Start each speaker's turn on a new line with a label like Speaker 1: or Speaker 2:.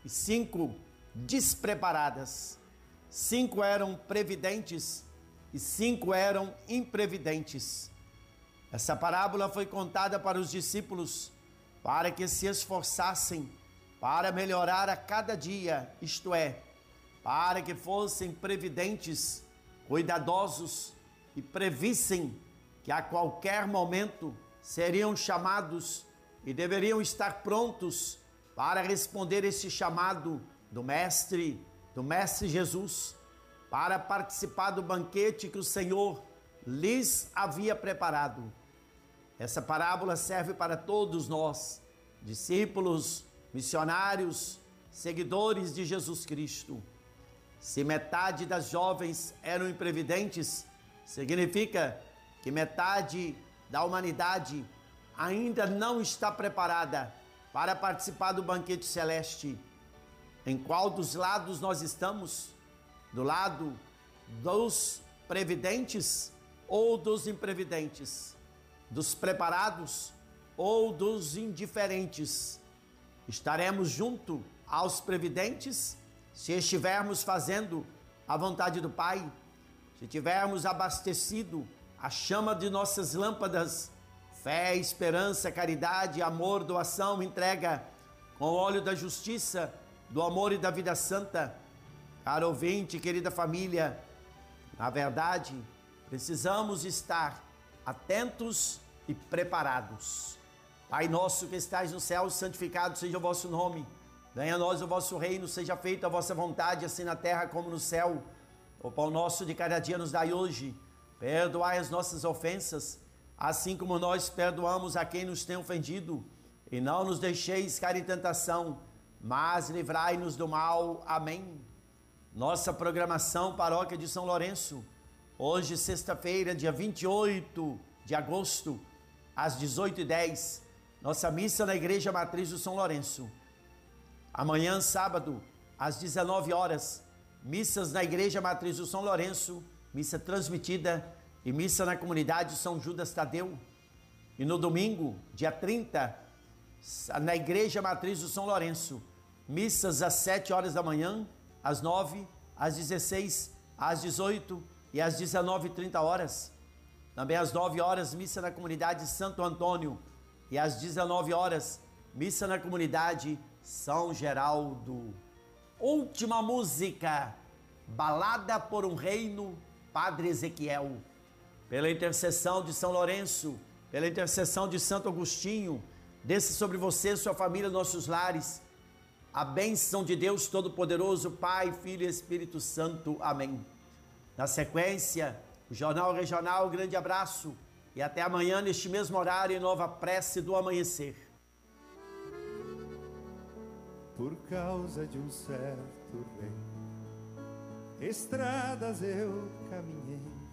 Speaker 1: e 5 despreparadas. 5 eram previdentes e 5 eram imprevidentes. Essa parábola foi contada para os discípulos para que se esforçassem para melhorar a cada dia, isto é, para que fossem previdentes, cuidadosos e previssem que a qualquer momento seriam chamados e deveriam estar prontos para responder esse chamado do Mestre Jesus, para participar do banquete que o Senhor lhes havia preparado. Essa parábola serve para todos nós, discípulos, missionários, seguidores de Jesus Cristo. Se metade das jovens eram imprevidentes, significa que metade da humanidade ainda não está preparada para participar do banquete celeste. Em qual dos lados nós estamos? Do lado dos previdentes ou dos imprevidentes? Dos preparados ou dos indiferentes? Estaremos junto aos previdentes se estivermos fazendo a vontade do Pai, se tivermos abastecido a chama de nossas lâmpadas, fé, esperança, caridade, amor, doação, entrega, com o óleo da justiça, do amor e da vida santa. Caro ouvinte, querida família, na verdade, precisamos estar atentos e preparados. Pai nosso que estais no céu, santificado seja o vosso nome. Venha a nós o vosso reino, seja feita a vossa vontade, assim na terra como no céu. O pão nosso de cada dia nos dai hoje. Perdoai as nossas ofensas, assim como nós perdoamos a quem nos tem ofendido. E não nos deixeis cair em tentação, mas livrai-nos do mal. Amém. Nossa programação Paróquia de São Lourenço. Hoje, sexta-feira, dia 28 de agosto, às 18h10, nossa missa na Igreja Matriz do São Lourenço. Amanhã, sábado, às 19 horas, missas na Igreja Matriz do São Lourenço, missa transmitida e missa na comunidade São Judas Tadeu. E no domingo, dia 30, na Igreja Matriz do São Lourenço, missas às 7 horas da manhã, às 9, às 16, às 18 e às 19h30 horas. Também às 9 horas, missa na comunidade Santo Antônio. E às 19 horas, missa na comunidade São Geraldo. Última música, Balada por um Reino, Padre Ezequiel. Pela intercessão de São Lourenço, pela intercessão de Santo Agostinho, desça sobre você, sua família, nossos lares, a bênção de Deus Todo-Poderoso, Pai, Filho e Espírito Santo. Amém. Na sequência, o Jornal Regional, grande abraço e até amanhã neste mesmo horário em nova prece do amanhecer.
Speaker 2: Por causa de um certo rei, estradas eu caminhei,